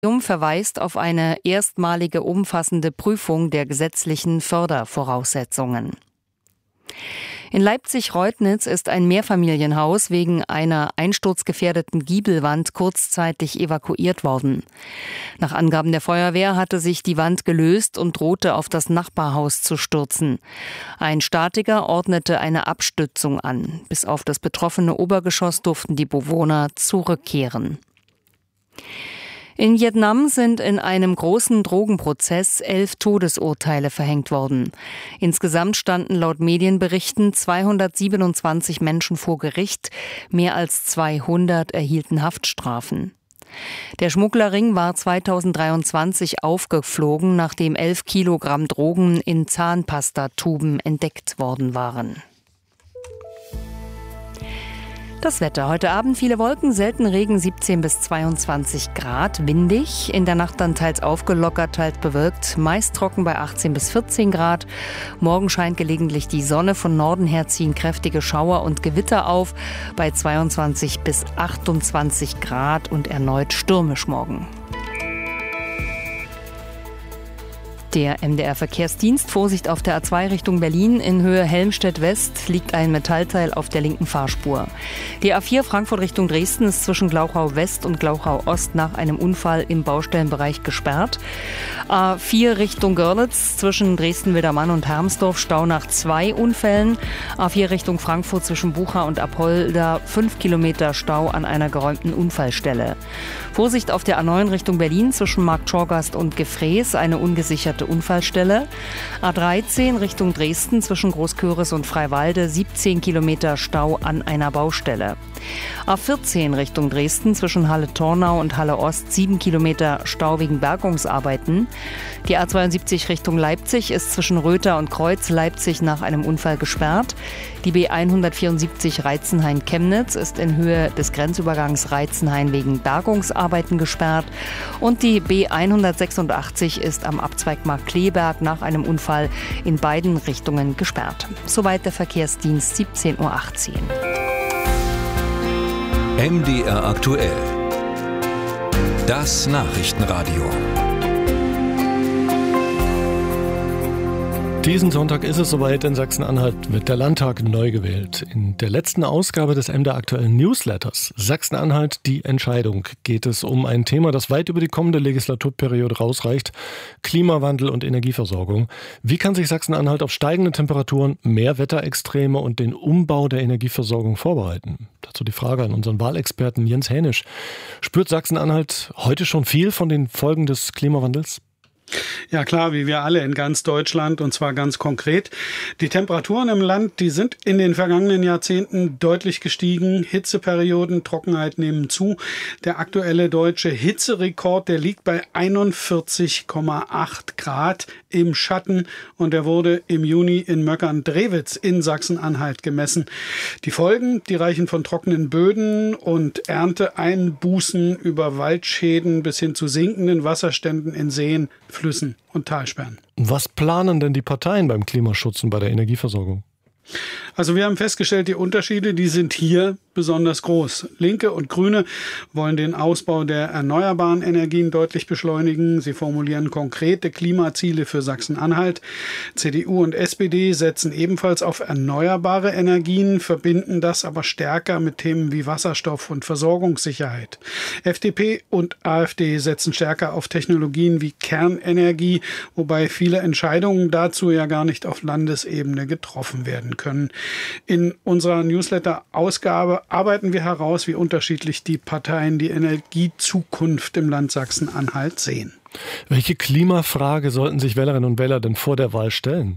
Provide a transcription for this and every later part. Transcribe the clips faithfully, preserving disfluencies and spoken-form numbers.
verweist auf eine erstmalige umfassende Prüfung der gesetzlichen Fördervoraussetzungen. In Leipzig-Reutnitz ist ein Mehrfamilienhaus wegen einer einsturzgefährdeten Giebelwand kurzzeitig evakuiert worden. Nach Angaben der Feuerwehr hatte sich die Wand gelöst und drohte auf das Nachbarhaus zu stürzen. Ein Statiker ordnete eine Abstützung an. Bis auf das betroffene Obergeschoss durften die Bewohner zurückkehren. In Vietnam sind in einem großen Drogenprozess elf Todesurteile verhängt worden. Insgesamt standen laut Medienberichten zweihundertsiebenundzwanzig Menschen vor Gericht, mehr als zweihundert erhielten Haftstrafen. Der Schmugglerring war zweitausenddreiundzwanzig aufgeflogen, nachdem elf Kilogramm Drogen in Zahnpastatuben entdeckt worden waren. Das Wetter. Heute Abend viele Wolken, selten Regen, siebzehn bis zweiundzwanzig Grad, windig. In der Nacht dann teils aufgelockert, teils bewölkt, meist trocken bei achtzehn bis vierzehn Grad. Morgen scheint gelegentlich die Sonne, von Norden her ziehen kräftige Schauer und Gewitter auf bei zweiundzwanzig bis achtundzwanzig Grad und erneut stürmisch morgen. Der M D R-Verkehrsdienst: Vorsicht auf der A zwei Richtung Berlin. In Höhe Helmstedt-West liegt ein Metallteil auf der linken Fahrspur. Die A vier Frankfurt Richtung Dresden ist zwischen Glauchau-West und Glauchau-Ost nach einem Unfall im Baustellenbereich gesperrt. A vier Richtung Görlitz zwischen Dresden-Wildermann und Hermsdorf Stau nach zwei Unfällen. A vier Richtung Frankfurt zwischen Bucha und Apolda fünf Kilometer Stau an einer geräumten Unfallstelle. Vorsicht auf der A neun Richtung Berlin zwischen Marktschorgast und Gefrees, eine ungesicherte Unfallstelle. A dreizehn Richtung Dresden zwischen Großköris und Freiwalde siebzehn Kilometer Stau an einer Baustelle. A vierzehn Richtung Dresden zwischen Halle-Tornau und Halle-Ost sieben Kilometer Stau wegen Bergungsarbeiten. Die A zweiundsiebzig Richtung Leipzig ist zwischen Röther und Kreuz Leipzig nach einem Unfall gesperrt. Die B hundertvierundsiebzig Reitzenhain-Chemnitz ist in Höhe des Grenzübergangs Reitzenhain wegen Bergungsarbeiten gesperrt. Und die B hundertsechsundachtzig ist am Abzweigmarkt Kleeberg nach einem Unfall in beiden Richtungen gesperrt. Soweit der Verkehrsdienst, siebzehn Uhr achtzehn. M D R aktuell. Das Nachrichtenradio. Diesen Sonntag ist es soweit. In Sachsen-Anhalt wird der Landtag neu gewählt. In der letzten Ausgabe des M D R aktuellen Newsletters Sachsen-Anhalt die Entscheidung geht es um ein Thema, das weit über die kommende Legislaturperiode rausreicht: Klimawandel und Energieversorgung. Wie kann sich Sachsen-Anhalt auf steigende Temperaturen, mehr Wetterextreme und den Umbau der Energieversorgung vorbereiten? Dazu die Frage an unseren Wahlexperten Jens Hänisch. Spürt Sachsen-Anhalt heute schon viel von den Folgen des Klimawandels? Ja klar, wie wir alle in ganz Deutschland, und zwar ganz konkret. Die Temperaturen im Land, die sind in den vergangenen Jahrzehnten deutlich gestiegen. Hitzeperioden, Trockenheit nehmen zu. Der aktuelle deutsche Hitzerekord, der liegt bei einundvierzig Komma acht Grad im Schatten, und der wurde im Juni in Möckern-Drewitz in Sachsen-Anhalt gemessen. Die Folgen, die reichen von trockenen Böden und Ernteeinbußen über Waldschäden bis hin zu sinkenden Wasserständen in Seen, Flüssen und Talsperren. Was planen denn die Parteien beim Klimaschutz und bei der Energieversorgung? Also wir haben festgestellt, die Unterschiede, die sind hier besonders groß. Linke und Grüne wollen den Ausbau der erneuerbaren Energien deutlich beschleunigen. Sie formulieren konkrete Klimaziele für Sachsen-Anhalt. C D U und S P D setzen ebenfalls auf erneuerbare Energien, verbinden das aber stärker mit Themen wie Wasserstoff und Versorgungssicherheit. F D P und A f D setzen stärker auf Technologien wie Kernenergie, wobei viele Entscheidungen dazu ja gar nicht auf Landesebene getroffen werden können. In unserer Newsletter-Ausgabe arbeiten wir heraus, wie unterschiedlich die Parteien die Energiezukunft im Land Sachsen-Anhalt sehen. Welche Klimafrage sollten sich Wählerinnen und Wähler denn vor der Wahl stellen?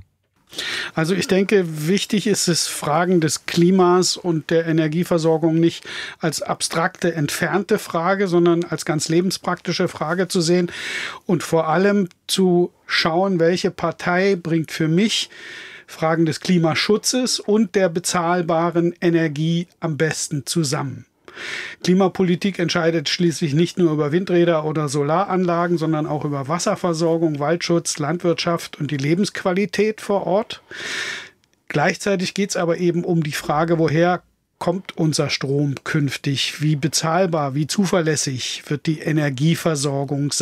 Also ich denke, wichtig ist es, Fragen des Klimas und der Energieversorgung nicht als abstrakte, entfernte Frage, sondern als ganz lebenspraktische Frage zu sehen und vor allem zu schauen, welche Partei bringt für mich Fragen des Klimaschutzes und der bezahlbaren Energie am besten zusammen. Klimapolitik entscheidet schließlich nicht nur über Windräder oder Solaranlagen, sondern auch über Wasserversorgung, Waldschutz, Landwirtschaft und die Lebensqualität vor Ort. Gleichzeitig geht es aber eben um die Frage, woher kommt unser Strom künftig? Wie bezahlbar, wie zuverlässig wird die Energieversorgung sein?